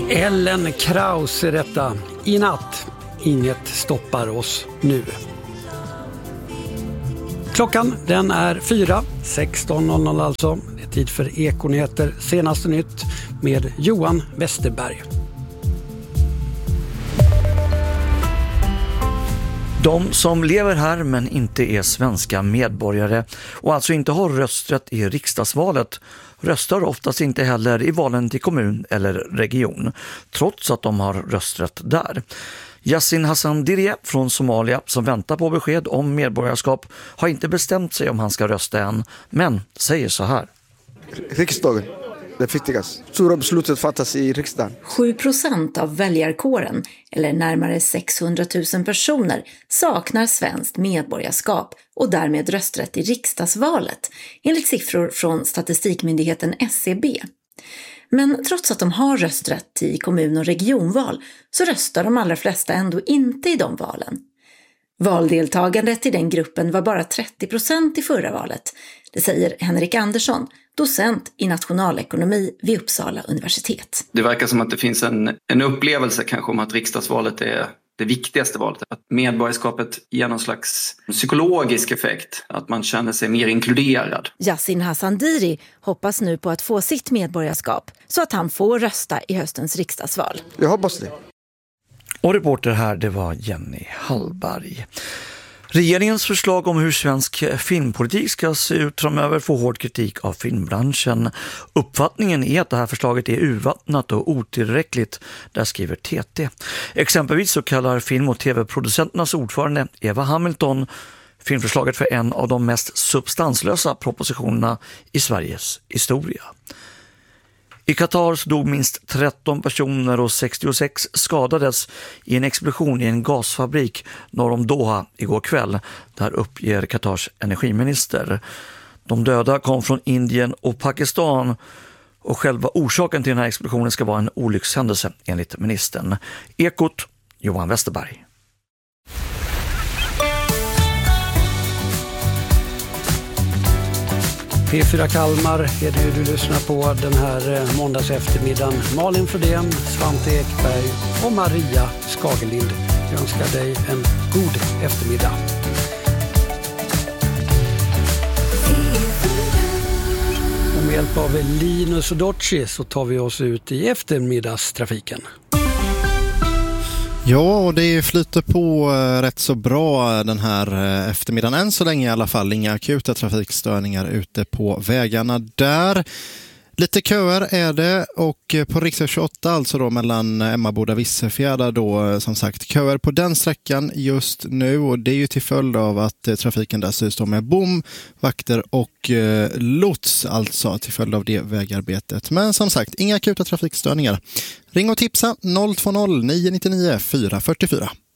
Ellen Kraus är detta. I natt. Inget stoppar oss nu. Klockan den är 16:00 alltså. Det är tid för Ekonyheter senaste nytt med Johan Westerberg. De som lever här men inte är svenska medborgare och alltså inte har rösträtt i riksdagsvalet röstar oftast inte heller i valen till kommun eller region, trots att de har rösträtt där. Yasin Hassan Dirje från Somalia, som väntar på besked om medborgarskap, har inte bestämt sig om han ska rösta än, men säger så här. Riksdagen, det viktigaste. Stora beslutet fattas i riksdagen. 7% av väljarkåren, eller närmare 600 000 personer, saknar svenskt medborgarskap och därmed rösträtt i riksdagsvalet, enligt siffror från statistikmyndigheten SCB. Men trots att de har rösträtt i kommun- och regionval så röstar de allra flesta ändå inte i de valen. Valdeltagandet i den gruppen var bara 30% i förra valet. Det säger Henrik Andersson, docent i nationalekonomi vid Uppsala universitet. Det verkar som att det finns en upplevelse kanske om att riksdagsvalet är det viktigaste valet. Att medborgarskapet ger någon slags psykologisk effekt. Att man känner sig mer inkluderad. Yasin Hassan Diri hoppas nu på att få sitt medborgarskap så att han får rösta i höstens riksdagsval. Jag hoppas det. Och reporter här, det var Jenny Hallberg. Regeringens förslag om hur svensk filmpolitik ska se ut framöver får hård kritik av filmbranschen. Uppfattningen är att det här förslaget är urvattnat och otillräckligt, där skriver TT. Exempelvis så kallar film- och tv-producenternas ordförande Eva Hamilton filmförslaget för en av de mest substanslösa propositionerna i Sveriges historia. I Qatar så dog minst 13 personer och 66 skadades i en explosion i en gasfabrik norr om Doha igår kväll. Där uppger Qatars energiminister. De döda kom från Indien och Pakistan och själva orsaken till den här explosionen ska vara en olyckshändelse enligt ministern. Ekot, Johan Westerberg. P4 Kalmar är det du lyssnar på den här måndags eftermiddagen. Malin Fredén, Svante Ekberg och Maria Skagelind. Jag önskar dig en god eftermiddag. Och med hjälp av Linus och Docci så tar vi oss ut i eftermiddagstrafiken. Ja, och det flyter på rätt så bra den här eftermiddagen. Än så länge i alla fall. Inga akuta trafikstörningar ute på vägarna där. Lite köer är det, och på riksväg 28, alltså då mellan Emmaboda och Vissefjärda då, som sagt, köer på den sträckan just nu, och det är ju till följd av att trafiken där styrs med bom, vakter och lots, alltså till följd av det vägarbetet. Men som sagt, inga akuta trafikstörningar. Ring och tipsa 020 999 444.